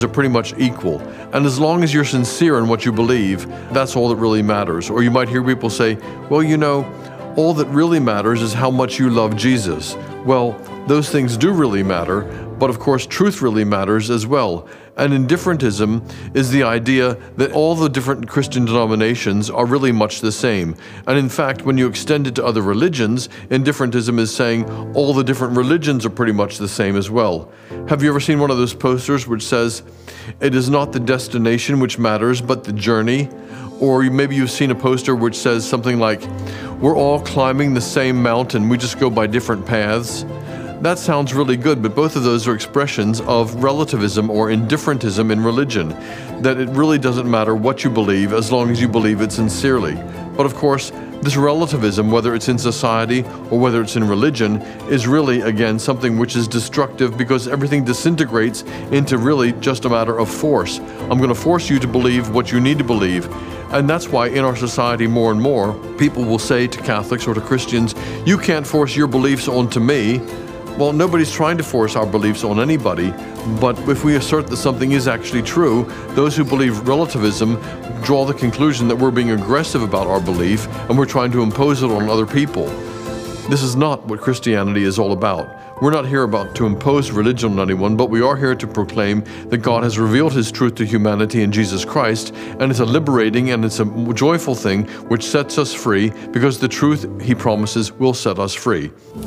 are pretty much equal. And as long as you're sincere in what you believe, that's all that really matters. Or you might hear people say, well, all that really matters is how much you love Jesus. Well, those things do really matter, but of course truth really matters as well. And indifferentism is the idea that all the different Christian denominations are really much the same. And in fact, when you extend it to other religions, indifferentism is saying all the different religions are pretty much the same as well. Have you ever seen one of those posters which says, "It is not the destination which matters, but the journey"? Or maybe you've seen a poster which says something like, "We're all climbing the same mountain, we just go by different paths." That sounds really good, but both of those are expressions of relativism or indifferentism in religion, that it really doesn't matter what you believe as long as you believe it sincerely. But of course, this relativism, whether it's in society or whether it's in religion, is really, again, something which is destructive because everything disintegrates into really just a matter of force. I'm going to force you to believe what you need to believe. And that's why in our society more and more, people will say to Catholics or to Christians, "You can't force your beliefs onto me." Well, nobody's trying to force our beliefs on anybody, but if we assert that something is actually true, those who believe relativism draw the conclusion that we're being aggressive about our belief and we're trying to impose it on other people. This is not what Christianity is all about. We're not here to impose religion on anyone, but we are here to proclaim that God has revealed His truth to humanity in Jesus Christ, and it's a liberating and it's a joyful thing which sets us free because the truth He promises will set us free.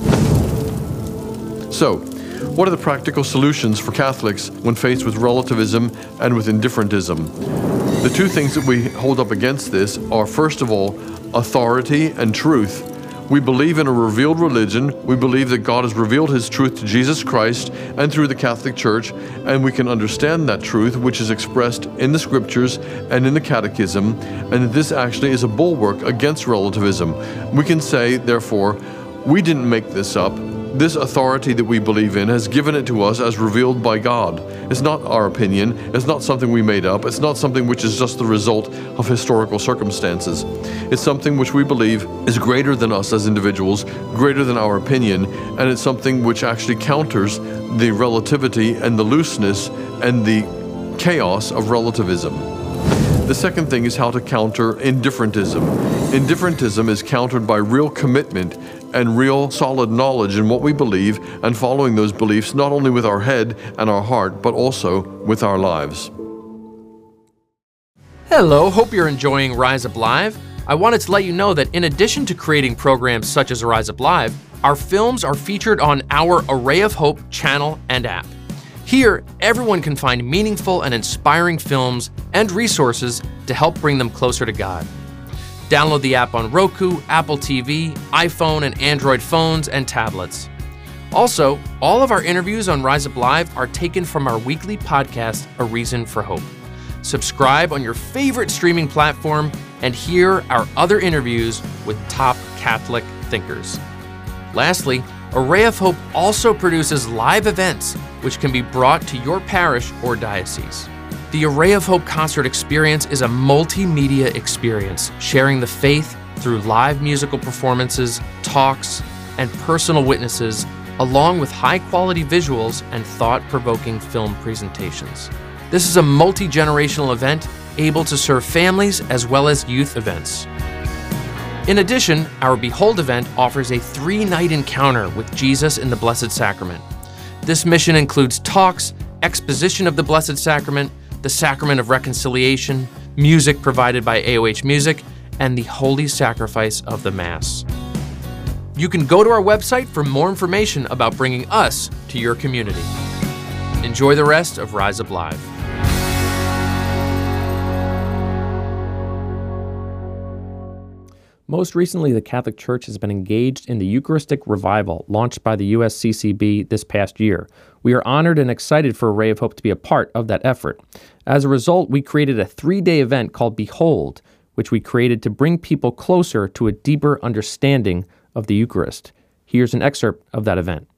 So, what are the practical solutions for Catholics when faced with relativism and with indifferentism? The two things that we hold up against this are, first of all, authority and truth. We believe in a revealed religion. We believe that God has revealed His truth to Jesus Christ and through the Catholic Church, and we can understand that truth, which is expressed in the Scriptures and in the Catechism, and this actually is a bulwark against relativism. We can say, therefore, we didn't make this up. This authority that we believe in has given it to us as revealed by God. It's not our opinion. It's not something we made up. It's not something which is just the result of historical circumstances. It's something which we believe is greater than us as individuals, greater than our opinion, and it's something which actually counters the relativity and the looseness and the chaos of relativism. The second thing is how to counter indifferentism. Indifferentism is countered by real commitment and real solid knowledge in what we believe and following those beliefs not only with our head and our heart, but also with our lives. Hello, hope you're enjoying Rise Up Live. I wanted to let you know that in addition to creating programs such as Rise Up Live, our films are featured on our Array of Hope channel and app. Here, everyone can find meaningful and inspiring films and resources to help bring them closer to God. Download the app on Roku, Apple TV, iPhone and Android phones and tablets. Also, all of our interviews on Rise Up Live are taken from our weekly podcast, A Reason for Hope. Subscribe on your favorite streaming platform and hear our other interviews with top Catholic thinkers. Lastly, Array of Hope also produces live events which can be brought to your parish or diocese. The Array of Hope concert experience is a multimedia experience, sharing the faith through live musical performances, talks, and personal witnesses, along with high-quality visuals and thought-provoking film presentations. This is a multi-generational event able to serve families as well as youth events. In addition, our Behold event offers a 3-night encounter with Jesus in the Blessed Sacrament. This mission includes talks, exposition of the Blessed Sacrament, the Sacrament of Reconciliation, music provided by AOH Music, and the Holy Sacrifice of the Mass. You can go to our website for more information about bringing us to your community. Enjoy the rest of Rise Up Live. Most recently, the Catholic Church has been engaged in the Eucharistic Revival launched by the USCCB this past year. We are honored and excited for Array of Hope to be a part of that effort. As a result, we created a 3-day event called Behold, which we created to bring people closer to a deeper understanding of the Eucharist. Here's an excerpt of that event.